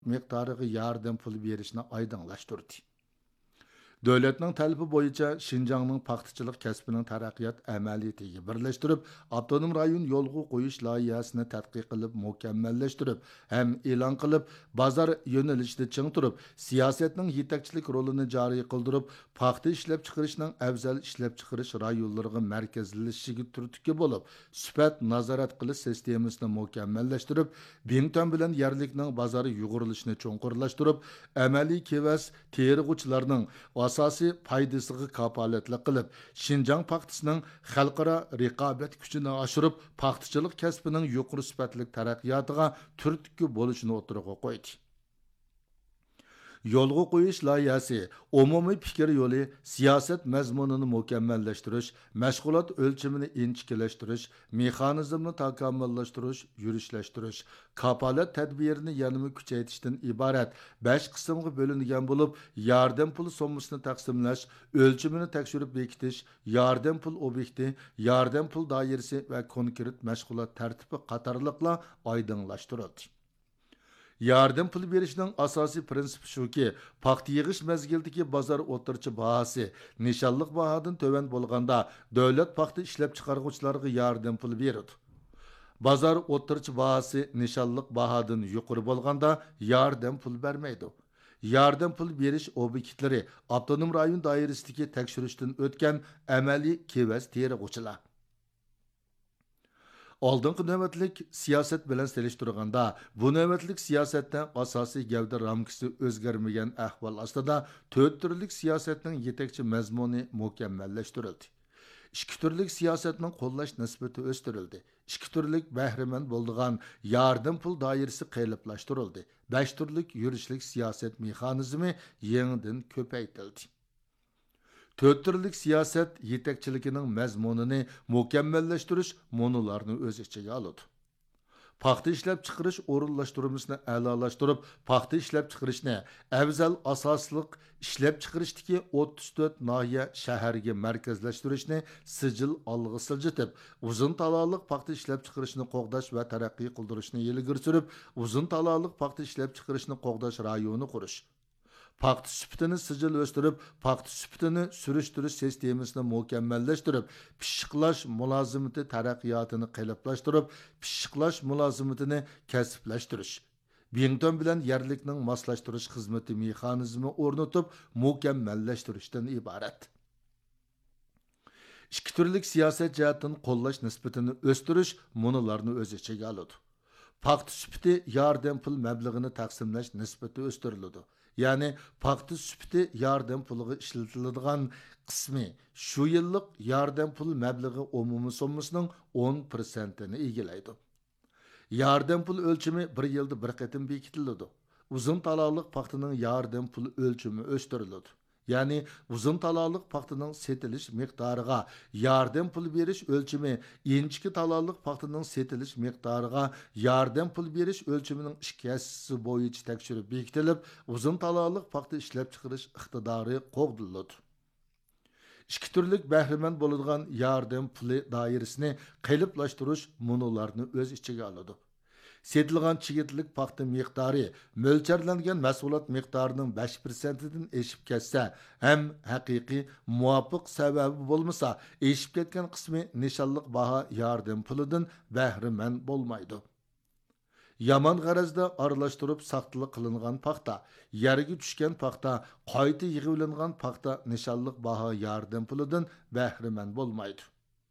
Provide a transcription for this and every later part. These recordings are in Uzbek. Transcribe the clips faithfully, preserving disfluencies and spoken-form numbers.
miqdoriga yordam puli berishni oydinlashtirdi. Dövlətinin tələbi boyunca Şinjanның paxtaçılıq kəsbinin taraqqiyat əməliyyatını birləşdirib, avtonom rayon yolğu qoyuş layihəsini tədqiq qılıb, mükəmməlləşdirib, həm elan qılıb, bazar yönəlişini çiң turub, siyasətinin yetəkçilik rolunu cari qıldırıb, paxta işləp çıxırışının əvzəl işləp çıxırış rayonlarına mərkəzləşişi türtükü olub, sübət nazarat qilish sistemasını mükəmməlləşdirib, Bington bilan yerlikning bazarı yuğurilishini çoğunqurlaşdırıb, əməli kevas terig'uchilarning asosiy foydasiga kapolatlik qilib, Şinjan paxtasining xalqaro raqobat kuchini oshirib, paxtachilik kasbining yuqori sifatli taraqqiyotiga turtki bo'lishini o'tirg'a qo'ydi. Yolğu qo'yish loyihasi umumiy fikr yo'li, siyosat mazmunini mukammallashtirish, mashg'ulot o'lchimini inchiklashtirish, mexanizmni takomillashtirish, yurishlashtirish, kapolat tadbirini yanada kuchaytirishdan iborat besh qismga bo'lingan bo'lib, yordam puli sommasini taqsimlash, o'lchimini tekshirib bekitish, yordam pul obyekti, yordam pul doirasi va konkret mashg'ulot tartibi qatorliqlar oydinlashtirildi. Yardım pul berishning asosiy prinsipi shuki, paxta yig'ish mezgildagi bozor o'tirchi bahasi nishonliq bahodan to'van bo'lganda davlat paxta ishlab chiqaruvchilarga yardım pul beradi. Bozor o'tirchi bahasi nishonliq bahodan yuqori bo'lganda yardım pul bermaydi. Yardım pul berish obyektlari avtonom rayon doirasidagi tekshirishdan o'tgan amaliy kevas terig'uchilar. Oldingi navbatlik siyosat bilan selishtirganda, bu navbatlik siyosatdan asosiy gavda ramkasi o'zgarmagan ahvol ostida to'rt turlik siyosatning yetakchi mazmuni mukammallashtirildi. Ikki turlik siyosatning qo'llash nisbati o'stirildi. Ikki turlik bahramand bo'lgan yardım pul doirasi qayliblashtirildi. besh turlik yurishlik siyosat mexanizmi yangidan ko'paytirildi. to'rt turlik siyosat yetakchiligining mazmunini mukammallashtirish monolarni o'z ichiga oladi. Paxta ishlab chiqarish o'rinlashtirmasini a'lolashtirib, paxta ishlab chiqarishni afzal asosliq ishlab chiqarishdagi o'ttiz to'rt noya shaharga markazlashtirishni sijil olg'i siljitib, uzun taloliq paxta ishlab chiqarishni qo'g'dash va taraqqiy qildirishni ilgari surib, uzun taloliq paxta ishlab chiqarishni qo'g'dash rayoni qurish. Paxta süptini sijil o'stirib, paxta süptini surishtirish sistemasini mukammallashtirib, pishiqlash mulozimati taraqqiyotini qayliblashtirib, pishiqlash mulozimatini kasblashtirish. Bington bilan yerlikning moslashtirish xizmati mexanizmi o'rnatib, mukammallashtirishdan iborat. Ikki turlik siyosat jihatdan qo'llash nisbatini o'stirish monolarni o'z ichiga oladi. Paxta süpti yordam pul mablag'ini taqsimlash nisbati o'stiriladi. Ya'ni paxta süpti yardım puliga ishlatiladigan qismi shu yillik yardım pul mablag'i umumiy sommasining o'n prosentini egallaydi. Yardım pul o'lchimi bir yilda bir qatim bekitiladi. Uzun taloliq paxtaning yardım pul o'lchimi o'stiriladi. Ya'ni uzun taloliq paxtaning setilish miqdoriga yardım pul berish o'lchimi inchki taloliq paxtaning setilish miqdoriga yardım pul berish o'lchimining ikki hissasi bo'yicha tekshirib bekitilib, uzun taloliq paxta ishlab chiqarish iqtidori qo'g'diladi. Ikki turlik bahramand bo'ladigan yardım puli doirasini qayliblashtirish monolarni o'z ichiga oladi. Setilgan chigitlik paxta miqdori mo'ljallangan mahsulot miqdorining besh prosentidan eshib ketsa, ham haqiqiy muvofiq sababi bo'lmasa, eshib ketgan qismi nishonliq baho yardım pulidan bahramand bo'lmaydi. Yaman g'arazda aralashtirib saqtiliq qilingan paxta, yerga tushgan paxta, qayta yig'ilingan paxta nishonliq baho yardım pulidan bahramand bo'lmaydi.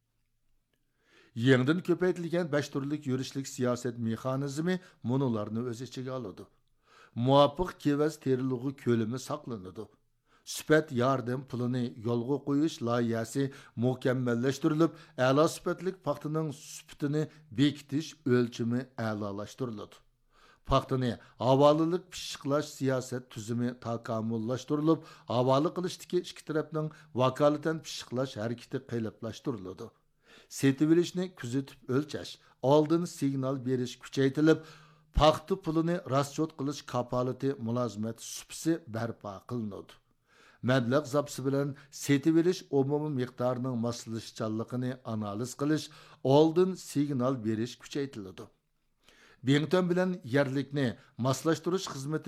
Yangidan ko'paytirilgan besh turlik yurishlik siyosat mexanizmi monolarni o'z ichiga oladi. Muvofiq kevas terilug'i ko'lami saqlanadi. Sifat yardım pulini yo'lga qo'yish loyihasi mukammallashtirilib, a'lo sifatli paxtaning sifatini bekitish o'lchimi a'lolashtiriladi. Paxtani havolilik pishiqlash siyosat tuzumi takomillashtirilib, havoli qilishdagi ikki tarafning vakolatan pishiqlash harakati qayliblashtiriladi. Setilishni kuzatib o'lchash, oldin signal berish kuchaytirilib, paxta pulini raschot qilish kapolati mulozimat supsi barpo qilinadi. Mablag' zapsi bilan setilish umumiy miqdorining moslashchanligini analiz qilish, oldin signal berish kuchaytiriladi. Bengtön bilan yerlikni moslashtirish xizmati